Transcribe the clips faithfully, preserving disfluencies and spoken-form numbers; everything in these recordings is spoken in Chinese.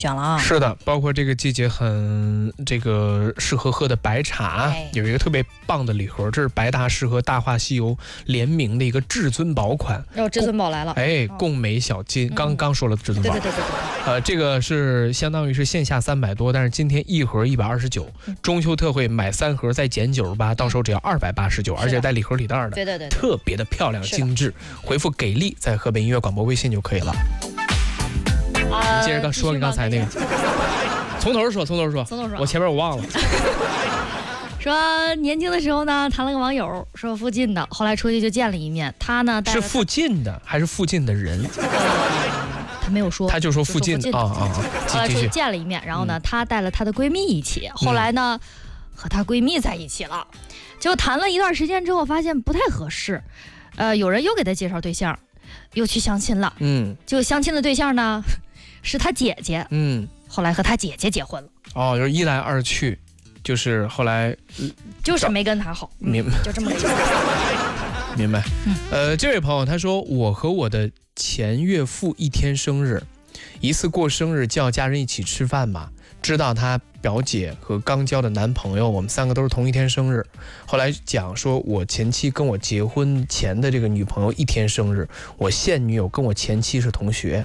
讲了啊。 是的，包括这个季节很这个适合喝的白茶， 哎、 有一个特别棒的礼盒，这是白大师和大话西游联名的一个至尊宝款。 哦，至尊宝来了。 哎，贡美小金，嗯、刚刚说了至尊宝。 对对对对对。 呃，这个是相当于是线下三百多，但是今天一盒一百二十九，中秋特惠买三盒再减九十八，到时候只要二百八十九，而且带礼盒礼袋的， 对对对， 特别的漂亮精致。回复给力在河北音乐广播微信就可以了。 呃、 你接着刚说你刚才那个，从头说，从头说， 从头说， 我前面我忘了。 说年轻的时候呢，谈了个网友，说附近的，后来出去就见了一面。他呢是附近的还是附近的人？ 呃他没有说， 他就说附近的啊啊啊！ 后来说见了一面，然后呢，嗯、她带了她的闺蜜一起，后来呢，嗯、和她闺蜜在一起了。结果谈了一段时间之后，发现不太合适，呃，有人又给她介绍对象，又去相亲了。嗯，结果相亲的对象呢，是她姐姐。嗯，后来和她姐姐结婚了。 哦，就是一来二去，就是后来、 呃、就是没跟她好， 明白、 嗯？就这么个意思。 明白。嗯，呃，这位朋友他说，我和我的前岳父一天生日，一次过生日叫家人一起吃饭嘛，知道他表姐和刚交的男朋友，我们三个都是同一天生日。后来讲说我前妻跟我结婚前的这个女朋友一天生日，我现女友跟我前妻是同学。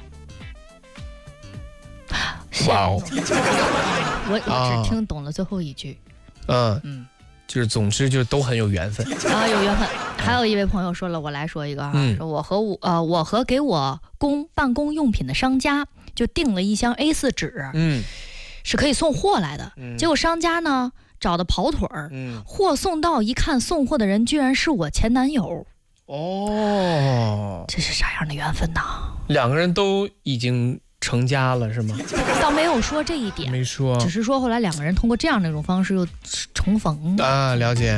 哇哦！ 我我只听懂了最后一句。 嗯嗯，就是总之就是都很有缘分啊，有缘分。还有一位朋友说了，我来说一个啊，嗯、说我和我呃我和给我公办公用品的商家就订了一箱 A 四 纸，嗯，是可以送货来的。嗯、结果商家呢找的跑腿儿，嗯，货送到一看，送货的人居然是我前男友。哦，这是啥样的缘分呢？ 两个人都已经成家了是吗？ 倒没有说这一点， 没说， 只是说后来两个人通过这样的一种方式又重逢啊，了解。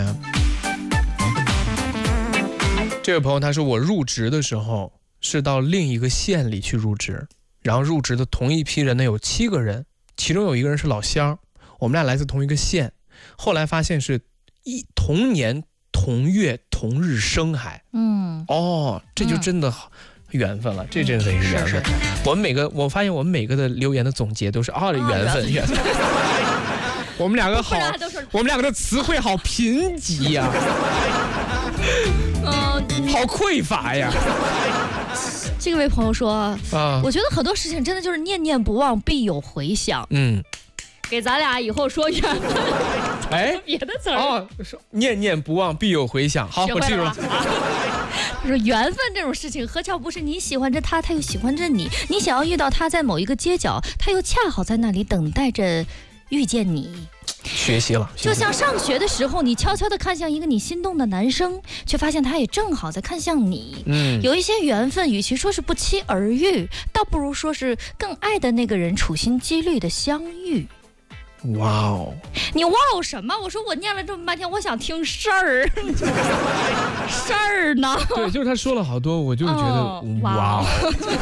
这位朋友他说，我入职的时候是到另一个县里去入职，然后入职的同一批人呢有七个人，其中有一个人是老乡，我们俩来自同一个县，后来发现是一同年同月同日生，还嗯哦，这就真的好。嗯缘分了，这真的是缘分。 是是是， 我们每个，我发现我们每个的留言的总结都是啊，缘分，缘分。我们两个好，我们两个的词汇好贫瘠呀、啊，嗯，好匮乏呀。 这位朋友说啊，我觉得很多事情真的就是念念不忘，必有回响。嗯，给咱俩以后说缘分。 哎， 别的词儿哦，说念念不忘，必有回响。好，我记住了。 他说缘分这种事情，何尝不是你喜欢着他，他又喜欢着你，你想要遇到他在某一个街角，他又恰好在那里等待着遇见你。 学习了， 就像上学的时候，你悄悄地看向一个你心动的男生，却发现他也正好在看向你。嗯，有一些缘分，与其说是不期而遇，倒不如说是更爱的那个人处心积虑的相遇。 哇哦！ 你哇哦什么？我说我念了这么半天，我想听事儿，事儿呢？ 对，就是他说了好多，我就觉得、哦、哇哦，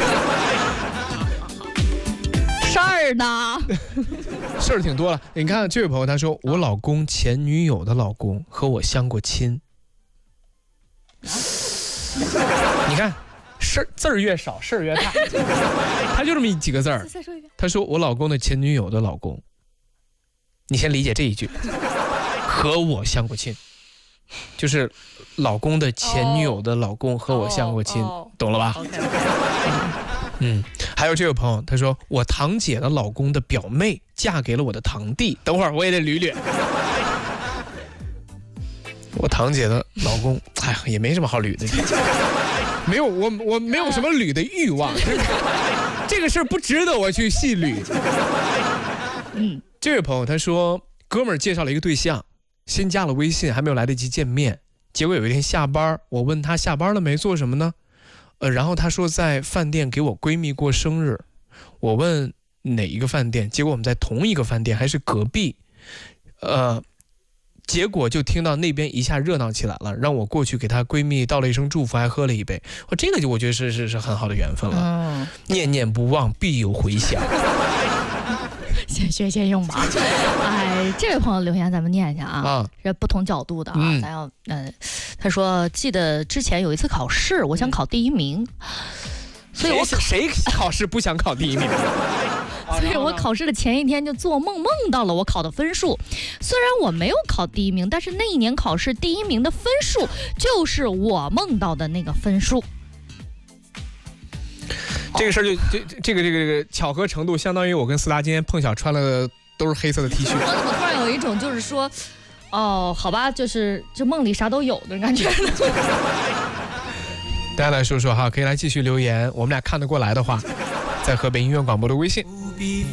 事儿呢？ 事儿挺多了。你看这位朋友，他说我老公前女友的老公和我相过亲。你看。事字儿越少，事儿越大，他就这么几个字儿。 再说一遍。 他说我老公的前女友的老公，你先理解这一句，和我相过亲，就是老公的前女友的老公和我相过亲，哦、懂了吧？ okay, okay. 嗯，还有这位朋友，他说我堂姐的老公的表妹嫁给了我的堂弟，等会儿我也得捋捋。我堂姐的老公，哎呀，也没什么好捋的。没有，我我没有什么捋的欲望，这个事儿不值得我去细捋。嗯，这位朋友他说，哥们儿介绍了一个对象，先加了微信，还没有来得及见面。结果有一天下班，我问他下班了没，做什么呢？呃，然后他说在饭店给我闺蜜过生日。我问哪一个饭店，结果我们在同一个饭店，还是隔壁。呃。结果就听到那边一下热闹起来了，让我过去给她闺蜜道了一声祝福，还喝了一杯。我这个就我觉得是是是很好的缘分了。嗯，念念不忘，必有回响。 先学先用吧。哎，这位朋友留言咱们念一下啊，啊这不同角度的啊，嗯、咱要嗯、呃，他说记得之前有一次考试，我想考第一名，所以我谁谁考试不想考第一名？ 所以我考试的前一天就做梦梦到了我考的分数。虽然我没有考第一名，但是那一年考试第一名的分数就是我梦到的那个分数。 这个事儿就这这个这个这个巧合程度，相当于我跟思达今天碰巧穿了的都是黑色的 T 恤。 我怎么突然有一种就是说，哦，好吧，就是就梦里啥都有的感觉。 大家来说说哈，可以来继续留言，我们俩看得过来的话，在河北音乐广播的微信。